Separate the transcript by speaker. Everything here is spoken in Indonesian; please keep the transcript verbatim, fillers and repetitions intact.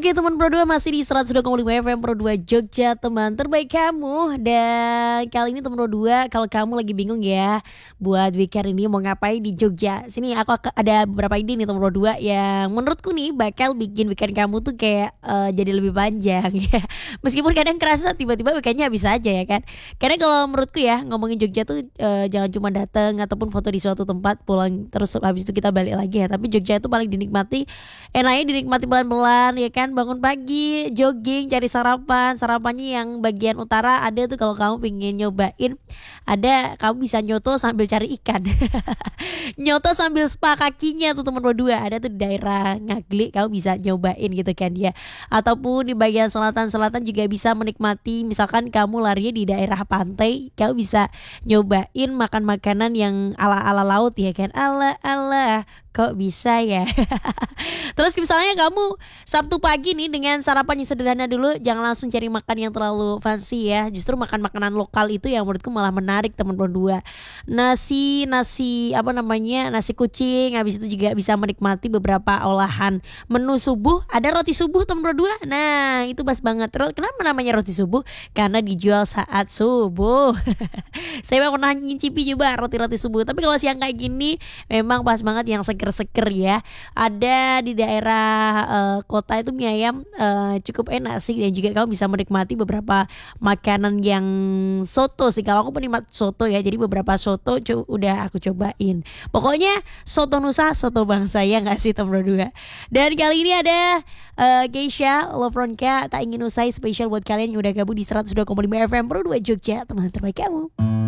Speaker 1: Oke teman Pro dua masih di seratus dua koma lima F M Pro dua Jogja, teman terbaik kamu. Dan kali ini teman Pro dua, kalau kamu lagi bingung ya buat weekend ini mau ngapain di Jogja, sini aku ada beberapa ide nih teman Pro dua yang menurutku nih bakal bikin weekend kamu tuh kayak uh, jadi lebih panjang ya. Meskipun kadang kerasa tiba-tiba weekendnya habis aja ya kan. Karena kalau menurutku ya ngomongin Jogja tuh uh, jangan cuma datang ataupun foto di suatu tempat pulang terus habis itu kita balik lagi ya. Tapi Jogja itu paling dinikmati, enaknya dinikmati pelan-pelan ya kan. Bangun pagi, jogging, cari sarapan. Sarapannya yang bagian utara ada tuh, kalau kamu pengen nyobain, ada kamu bisa nyoto sambil cari ikan. Nyoto sambil spa kakinya tuh teman berdua, ada tuh di daerah Ngaglik, kamu bisa nyobain gitu kan ya. Ataupun di bagian selatan-selatan juga bisa menikmati, misalkan kamu larinya di daerah pantai, kamu bisa nyobain makan makanan yang ala-ala laut ya kan. Ala-ala kok bisa ya. Terus misalnya kamu Sabtu pagi nih dengan sarapan yang sederhana dulu, jangan langsung cari makan yang terlalu fancy ya. Justru makan makanan lokal itu yang menurutku malah menarik teman berdua. Nasi nasi apa namanya nasi kucing, habis itu juga bisa menikmati beberapa olahan menu subuh. Ada roti subuh teman berdua. Nah itu pas banget. Kenapa namanya roti subuh? Karena dijual saat subuh. Saya memang pernah ngincipi juga roti-roti subuh. Tapi kalau siang kayak gini memang pas banget yang seger-seger ya. Ada di daerah uh, kota itu mie ayam uh, cukup enak sih, dan juga kamu bisa menikmati beberapa makanan yang soto sih. Kalau aku penikmat soto ya, jadi beberapa soto co- udah aku cobain. Pokoknya soto Nusa, soto bangsa ya nggak sih teman berdua. Dan kali ini ada uh, Keisha Lovronka, tak ingin usai spesial buat kalian yang udah gabung di seratus dua koma lima F M Pro dua Jogja, teman terbaik kamu.